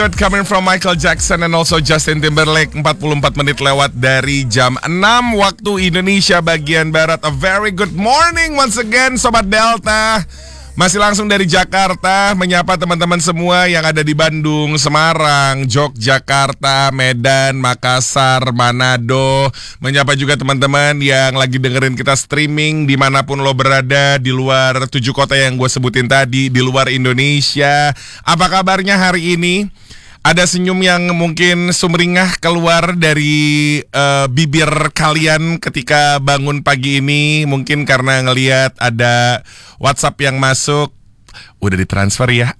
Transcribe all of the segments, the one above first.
Coming from Michael Jackson and also Justin Timberlake. 44 menit lewat dari jam 6 waktu Indonesia bagian Barat. A very good morning once again Sobat Delta. Masih langsung dari Jakarta, menyapa teman-teman semua yang ada di Bandung, Semarang, Yogyakarta, Medan, Makassar, Manado. Menyapa juga teman-teman yang lagi dengerin kita streaming dimanapun lo berada, di luar 7 kota yang gue sebutin tadi, di luar Indonesia. Apa kabarnya hari ini? Ada senyum yang mungkin sumringah keluar dari bibir kalian ketika bangun pagi ini. Mungkin karena ngelihat ada WhatsApp yang masuk. Udah ditransfer ya.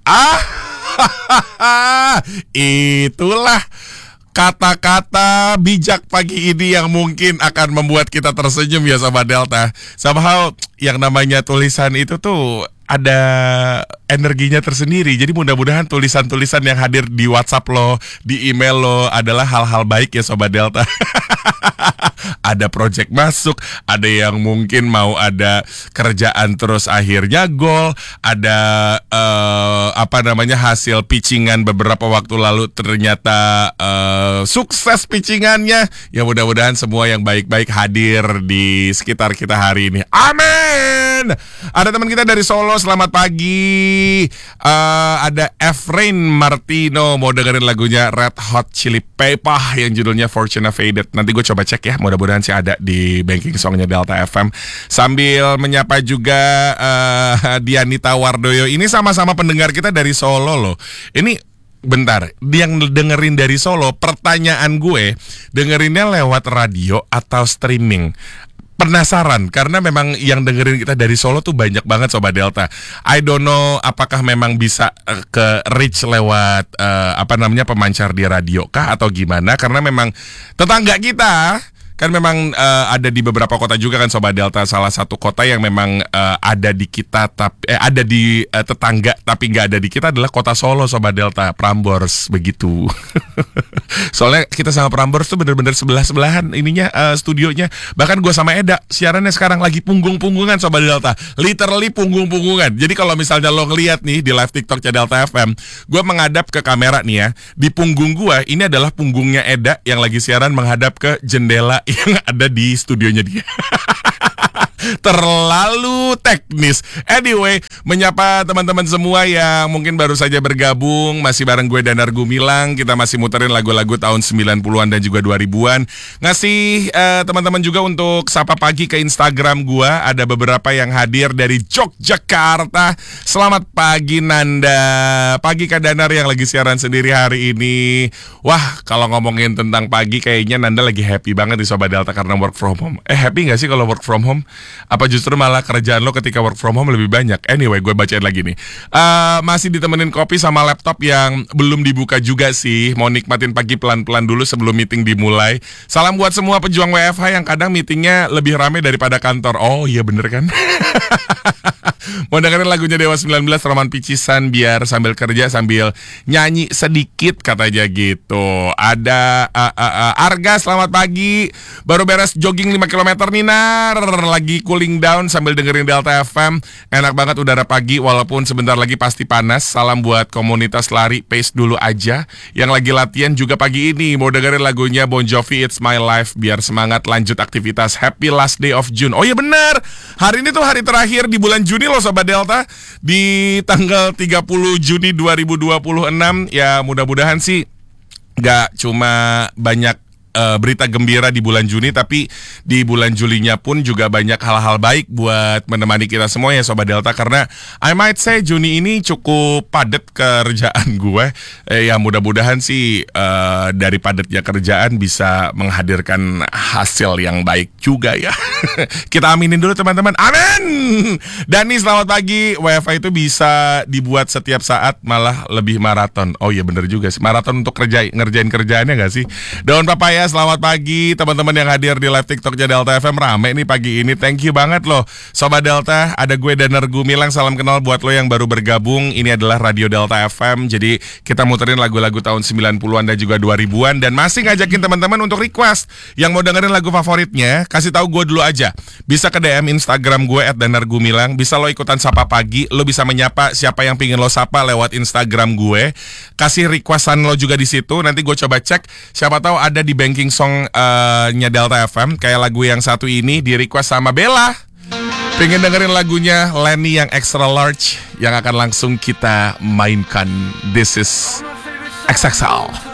Itulah kata-kata bijak pagi ini yang mungkin akan membuat kita tersenyum ya Sobat Delta. Somehow yang namanya tulisan itu tuh ada energinya tersendiri. Jadi mudah-mudahan tulisan-tulisan yang hadir di WhatsApp lo, di email lo adalah hal-hal baik ya Sobat Delta. Ada project masuk, ada yang mungkin mau ada kerjaan terus akhirnya goal, ada hasil pitchingan beberapa waktu lalu ternyata sukses pitchingannya. Ya mudah-mudahan semua yang baik-baik hadir di sekitar kita hari ini. Amin. Ada teman kita dari Solo, selamat pagi. Ada Efrain Martino mau dengerin lagunya Red Hot Chili Pepper yang judulnya Fortuna Faded. Nanti gue coba cek ya, mudah-mudahan sih ada di banking songnya Delta FM. Sambil menyapa juga Dianita Wardoyo. Ini sama-sama pendengar kita dari Solo loh. Ini bentar, yang dengerin dari Solo, pertanyaan gue, dengerinnya lewat radio atau streaming? Penasaran, karena memang yang dengerin kita dari Solo tuh banyak banget Sobat Delta. I don't know apakah memang bisa ke reach lewat pemancar di radio kah atau gimana, karena memang tetangga kita kan memang ada di beberapa kota juga kan Sobat Delta. Salah satu kota yang memang ada di kita tapi ada di tetangga tapi nggak ada di kita adalah kota Solo Sobat Delta, Prambors begitu. Soalnya kita sama Prambors tuh bener-bener sebelah-sebelahan ininya studionya. Bahkan gue sama Eda siarannya sekarang lagi punggung-punggungan Sobat Delta. Literally punggung-punggungan. Jadi kalau misalnya lo ngeliat nih di live TikToknya Delta FM, gue menghadap ke kamera nih ya. Di punggung gue ini adalah punggungnya Eda yang lagi siaran menghadap ke jendela yang ada di studionya dia. Terlalu teknis. Anyway, menyapa teman-teman semua yang mungkin baru saja bergabung. Masih bareng gue Danar Gumilang. Kita masih muterin lagu-lagu tahun 90-an dan juga 2000-an. Ngasih teman-teman juga untuk sapa pagi ke Instagram gue. Ada beberapa yang hadir dari Yogyakarta. Selamat pagi Nanda. Pagi Kak Danar yang lagi siaran sendiri hari ini. Wah, kalau ngomongin tentang pagi kayaknya Nanda lagi happy banget di Sobat Delta karena work from home. Happy gak sih kalau work from home? Apa justru malah kerjaan lo ketika work from home lebih banyak? Anyway, gue bacain lagi nih. Masih ditemenin kopi sama laptop yang belum dibuka juga sih. Mau nikmatin pagi pelan-pelan dulu sebelum meeting dimulai. Salam buat semua pejuang WFH yang kadang meetingnya lebih rame daripada kantor. Oh iya bener kan? Mau dengerin lagunya Dewa 19 Roman Picisan biar sambil kerja sambil nyanyi sedikit katanya gitu. Ada Arga, selamat pagi. Baru beres jogging 5 km nih Nar. Lagi cooling down sambil dengerin Delta FM. Enak banget udara pagi walaupun sebentar lagi pasti panas. Salam buat komunitas lari, pace dulu aja. Yang lagi latihan juga pagi ini mau dengerin lagunya Bon Jovi It's My Life biar semangat lanjut aktivitas. Happy last day of June. Oh iya bener, hari ini tuh hari terakhir di bulan Juni loh Sobat Delta. Di tanggal 30 Juni 2026. Ya mudah-mudahan sih gak cuma banyak berita gembira di bulan Juni, tapi di bulan Julinya pun juga banyak hal-hal baik buat menemani kita semua ya Sobat Delta. Karena I might say Juni ini cukup padat kerjaan gue. Ya mudah-mudahan sih dari padatnya kerjaan bisa menghadirkan hasil yang baik juga ya. Kita aminin dulu teman-teman. Amin. Dani selamat pagi. WiFi itu bisa dibuat setiap saat, malah lebih maraton. Oh iya bener juga sih, maraton untuk ngerjain kerjaannya gak sih? Daun papaya ya, selamat pagi teman-teman yang hadir di live TikToknya Delta FM. Rame nih pagi ini, thank you banget loh Sobat Delta. Ada gue Danar Gumilang, salam kenal buat lo yang baru bergabung. Ini adalah Radio Delta FM. Jadi kita muterin lagu-lagu tahun 90-an dan juga 2000-an. Dan masih ngajakin teman-teman untuk request. Yang mau dengerin lagu favoritnya, kasih tahu gue dulu aja. Bisa ke DM Instagram gue @danargumilang. Bisa lo ikutan sapa pagi. Lo bisa menyapa siapa yang pingin lo sapa lewat Instagram gue. Kasih requestan lo juga di situ. Nanti gue coba cek. Siapa tahu ada di banking song-nya Delta FM. Kayak lagu yang satu ini di request sama Bella. Pengen dengerin lagunya Lenny yang extra large yang akan langsung kita mainkan. This is XXL.